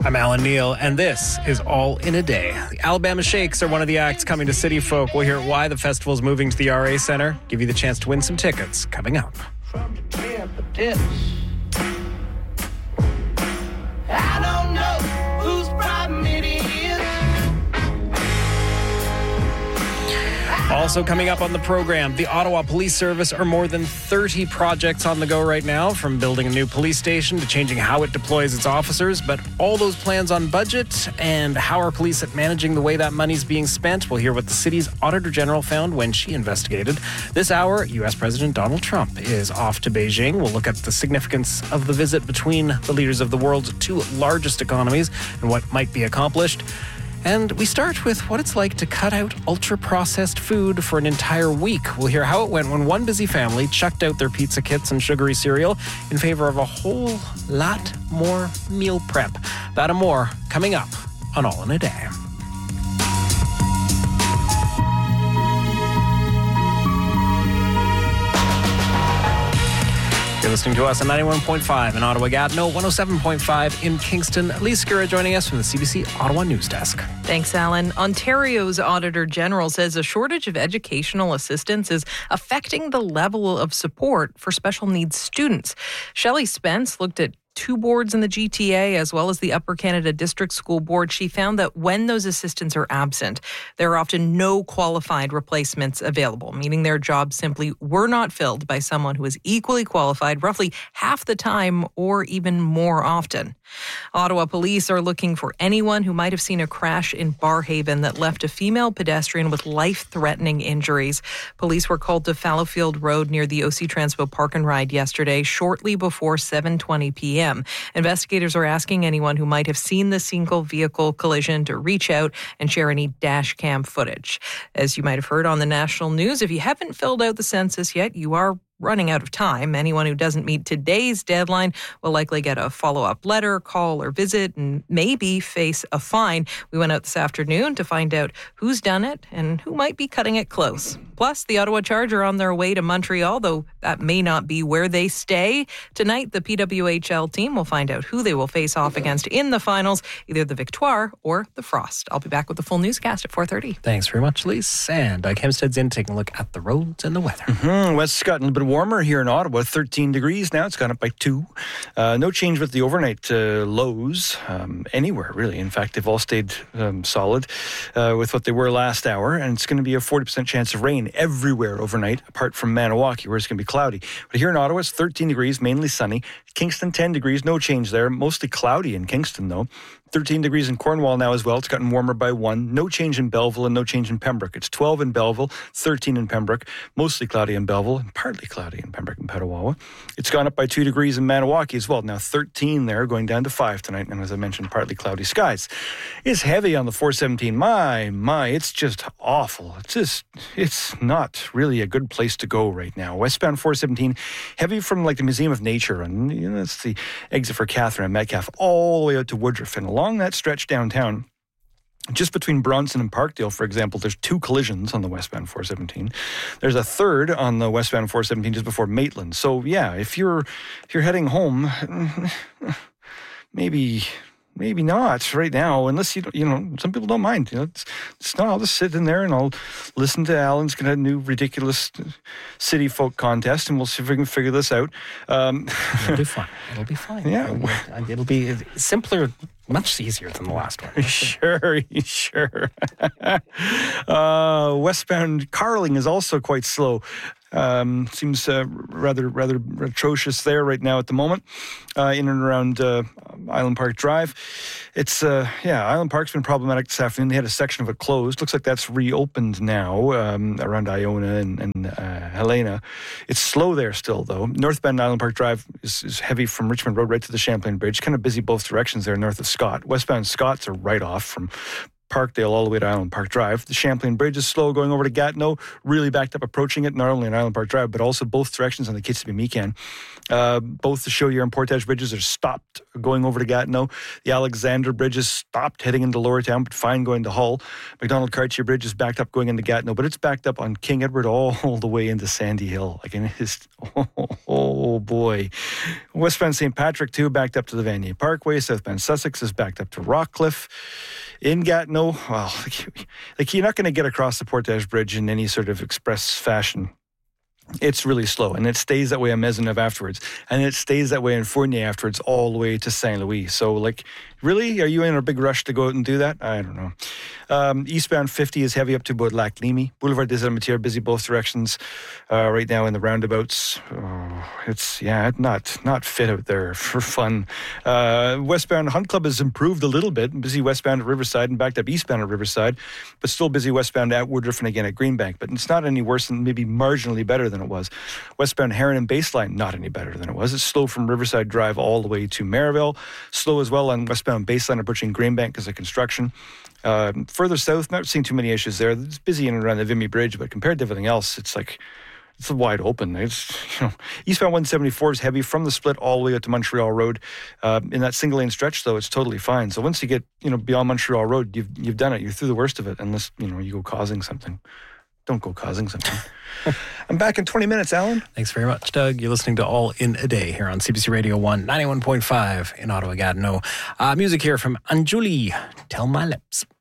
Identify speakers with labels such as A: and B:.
A: I'm Alan Neal, and this is All in a Day. The Alabama Shakes are one of the acts coming to City Folk. We'll hear why the festival is moving to the RA Center, give you the chance to win some tickets coming up.
B: From the camp of tips. I don't know whose problem it is.
A: Also coming up on the program, the Ottawa Police Service are more than 30 projects on the go right now, from building a new police station to changing how it deploys its officers. But all those plans on budget, and how are police at managing the way that money's being spent? We'll hear what the city's Auditor General found when she investigated. This hour, U.S. President Donald Trump is off to Beijing. We'll look at the significance of the visit between the leaders of the world's two largest economies and what might be accomplished. And we start with what it's like to cut out ultra-processed food for an entire week. We'll hear how it went when one busy family chucked out their pizza kits and sugary cereal in favor of a whole lot more meal prep. That and more coming up on All in a Day. You're listening to us on 91.5 in Ottawa Gatineau, 107.5 in Kingston. Elise Skura joining us from the CBC Ottawa News Desk.
C: Thanks, Alan. Ontario's Auditor General says a shortage of educational assistance is affecting the level of support for special needs students. Shelley Spence looked at two boards in the GTA, as well as the Upper Canada District School Board. She found that when those assistants are absent, there are often no qualified replacements available, meaning their jobs simply were not filled by someone who is equally qualified roughly half the time or even more often. Ottawa police are looking for anyone who might have seen a crash in Barrhaven that left a female pedestrian with life-threatening injuries. Police were called to Fallowfield Road near the OC Transpo Park and Ride yesterday, shortly before 7:20 p.m. Investigators are asking anyone who might have seen the single vehicle collision to reach out and share any dash cam footage. As you might have heard on the national news, if you haven't filled out the census yet, you are running out of time. Anyone who doesn't meet today's deadline will likely get a follow-up letter, call, or visit, and maybe face a fine. We went out this afternoon to find out who's done it and who might be cutting it close. Plus, the Ottawa Charge are on their way to Montreal, though that may not be where they stay. Tonight, the PWHL team will find out who they will face off against in the finals, either the Victoire or the Frost. I'll be back with the full newscast at 4:30.
A: Thanks very much, Lise. And Doug Hempstead's in, taking a look at the roads and the weather.
D: West's gotten a little bit warmer here in Ottawa, 13 degrees now. It's gone up by 2. No change with the overnight lows anywhere, really. In fact, they've all stayed solid with what they were last hour, and it's going to be a 40% chance of rain everywhere overnight, apart from Maniwaki, where it's going to be cloudy. But here in Ottawa, it's 13 degrees, mainly sunny. Kingston, 10 degrees, no change there. Mostly cloudy in Kingston, though. 13 degrees in Cornwall now as well. It's gotten warmer by 1. No change in Belleville and no change in Pembroke. It's 12 in Belleville, 13 in Pembroke, mostly cloudy in Belleville and partly cloudy in Pembroke and Petawawa. It's gone up by 2 degrees in Maniwaki as well. Now 13 there, going down to 5 tonight. And as I mentioned, partly cloudy skies. It's heavy on the 417. My, it's just awful. It's not really a good place to go right now. Westbound 417, heavy from like the Museum of Nature, and it's the exit for Catherine and Metcalfe, all the way out to Woodruff. And along that stretch downtown, just between Bronson and Parkdale, for example, there's 2 collisions on the westbound 417. There's a third on the westbound 417 just before Maitland. So yeah, if you're heading home, maybe not right now, unless some people don't mind. It's not. I'll just sit in there and I'll listen to Alan's kind of new ridiculous city folk contest, and we'll see if we can figure this out.
A: It'll be fun. It'll be fine.
D: Yeah,
A: it'll be simpler, much easier than the last one.
D: Sure. Westbound Carling is also quite slow. Seems rather atrocious there right now at the moment, in and around Island Park Drive. It's Island Park's been problematic this afternoon. They had a section of it closed. Looks like that's reopened now around Iona and Helena. It's slow there still, though. Northbound Island Park Drive is heavy from Richmond Road right to the Champlain Bridge. Kind of busy both directions there north of Scott. Westbound Scots are right off from Parkdale all the way to Island Park Drive. The Champlain Bridge is slow going over to Gatineau, really backed up approaching it, not only in Island Park Drive, but also both directions on the Kitsimmee-Meekan. Both the Chaudière and Portage bridges are stopped going over to Gatineau. The Alexander Bridge is stopped heading into Lower Town, but fine going to Hull. McDonald-Cartier Bridge is backed up going into Gatineau, but it's backed up on King Edward all the way into Sandy Hill. Like, it is, oh boy. Westbound St. Patrick, too, backed up to the Vanier Parkway. Southbound Sussex is backed up to Rockcliffe. In Gatineau, well, like you're not going to get across the Portage Bridge in any sort of express fashion. It's really slow, and it stays that way on Maisonneuve afterwards, and it stays that way in Fournier afterwards all the way to Saint Louis. So, like, really? Are you in a big rush to go out and do that? I don't know. Eastbound 50 is heavy up to about Lac Limy. Boulevard des Amitières busy both directions right now in the roundabouts. It's not fit out there for fun. Westbound Hunt Club has improved a little bit. Busy westbound at Riverside and backed up eastbound at Riverside, but still busy westbound at Woodruff and again at Greenbank. But it's not any worse than maybe marginally better than it was. Westbound Heron and Baseline, not any better than it was. It's slow from Riverside Drive all the way to Maryville. Slow as well on westbound Baseline approaching Greenbank because of construction. Further south, not seeing too many issues there. It's busy in and around the Vimy Bridge, but compared to everything else, it's wide open. It's, eastbound 174 is heavy from the split all the way out to Montreal Road. In that single lane stretch, though, it's totally fine. So once you get, beyond Montreal Road, you've done it. You're through the worst of it, unless, you go causing something. Don't go causing something. I'm back in 20 minutes, Alan.
A: Thanks very much, Doug. You're listening to All in a Day here on CBC Radio 1, 91.5 in Ottawa, Gatineau. Music here from Anjuli, Tell My Lips.